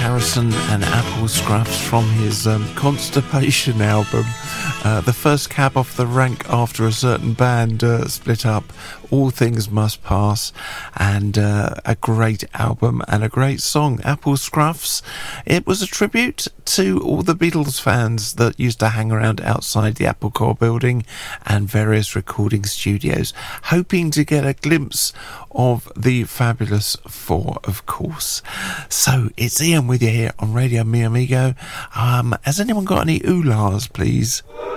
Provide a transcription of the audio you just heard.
Harrison and Apple Scruffs from his Constipation album. The first cab off the rank after a certain band split up. All Things Must Pass, and a great album and a great song, Apple Scruffs. It was a tribute to all the Beatles fans that used to hang around outside the Apple Corps building and various recording studios, hoping to get a glimpse of the Fabulous Four, of course. So it's Ian with you here on Radio Mi Amigo. Has anyone got any ooh-lahs, please?